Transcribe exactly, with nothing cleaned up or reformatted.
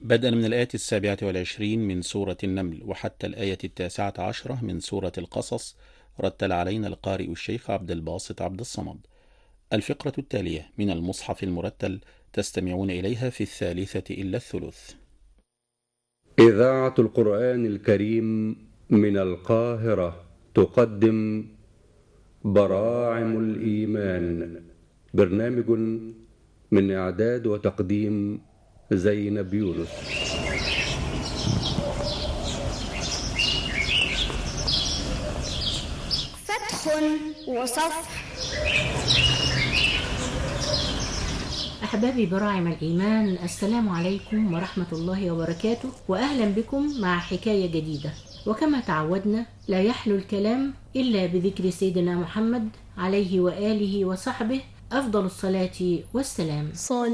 بدءا من الآية السابعة والعشرين من سورة النمل وحتى الآية التاسعة عشرة من سورة القصص، رتل علينا القارئ الشيخ عبد الباسط عبد الصمد. الفقرة التالية من المصحف المرتل تستمعون إليها في الثالثة إلا الثلث. إذاعة القرآن الكريم من القاهرة تقدم براعم الإيمان، برنامج من إعداد وتقديم زينب يونس. فتح وصفح. أحبابي براعم الإيمان، السلام عليكم ورحمة الله وبركاته، وأهلا بكم مع حكاية جديدة. وكما تعودنا لا يحلو الكلام إلا بذكر سيدنا محمد عليه وآله وصحبه أفضل الصلاة والسلام.